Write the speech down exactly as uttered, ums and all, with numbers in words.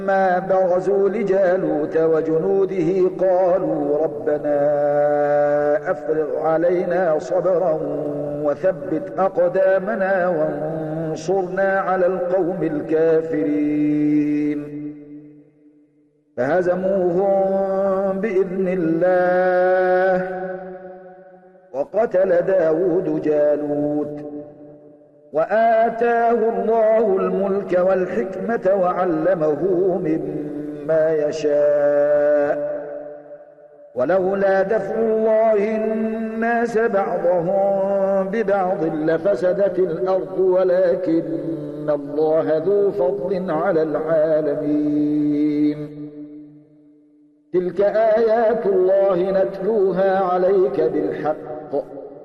فلما برزوا لجالوت وجنوده قالوا ربنا أفرغ علينا صبرا وثبت أقدامنا وانصرنا على القوم الكافرين فهزموهم بإذن الله وقتل داود جالوت وآتاه الله الملك والحكمة وعلمه مما يشاء ولولا دفع الله الناس بعضهم ببعض لفسدت الأرض ولكن الله ذو فضل على العالمين تلك آيات الله نتلوها عليك بالحق